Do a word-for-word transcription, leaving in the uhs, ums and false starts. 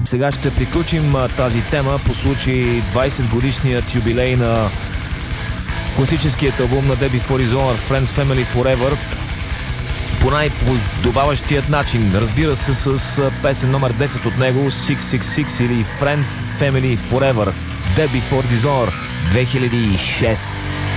сега ще приключим а, тази тема по случай двайсет годишният юбилей на класическият албум на Dead Before Dishonor Friends Family Forever по най-подобаващият начин. Разбира се, с песен номер десет от него шест шест шест или Friends Family Forever Dead Before Dishonor две хиляди и шеста.